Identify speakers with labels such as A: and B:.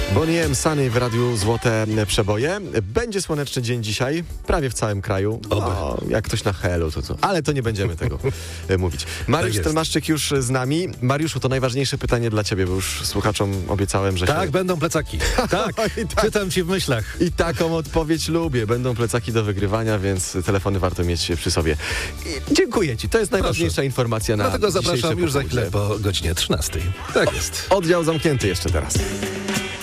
A: Bonnie M. Sunny w Radiu Złote Przeboje. Będzie słoneczny dzień dzisiaj, prawie w całym kraju. No, jak ktoś na helu, to co? Ale to nie będziemy tego mówić. Mariusz Stelmaszczyk już z nami. Mariuszu, to najważniejsze pytanie dla ciebie, bo już słuchaczom obiecałem, że
B: Tak, będą plecaki. Tak, czytam ci w myślach.
A: I taką odpowiedź lubię. Będą plecaki do wygrywania, więc telefony warto mieć przy sobie. I dziękuję ci. To jest najważniejsza informacja na
B: Dlatego
A: dzisiejsze
B: zapraszam już za
A: popołudnie.
B: chwilę po godzinie 13. Tak jest.
A: Oddział zamknięty jeszcze teraz.